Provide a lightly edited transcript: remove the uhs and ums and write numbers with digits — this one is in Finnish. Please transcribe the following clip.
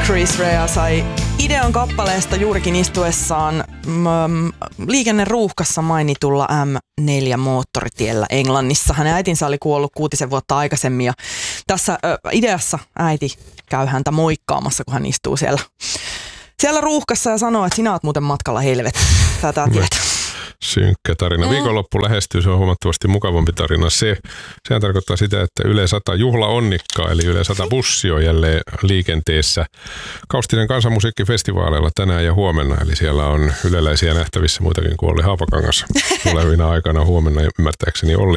Chris Rea sai idean kappaleesta juurikin istuessaan liikenneruuhkassa mainitulla M4-moottoritiellä Englannissa. Hänen äitinsä oli kuollut 6 vuotta aikaisemmin ja tässä ideassa äiti käy häntä moikkaamassa, kun hän istuu siellä ruuhkassa ja sanoo, että sinä oot muuten matkalla helvetiin. Tätä tietä. Synkkä tarina. Viikonloppu lähestyy, se on huomattavasti mukavampi tarina. Sehän tarkoittaa sitä, että Yle 100 juhlaonnikkaa, eli Yle 100 bussi on jälleen liikenteessä Kaustinen kansanmusiikkifestivaaleilla tänään ja huomenna. Eli siellä on yleläisiä nähtävissä muitakin kuin Olli Haapakangas tulevina aikana. Huomenna ymmärtääkseni Olli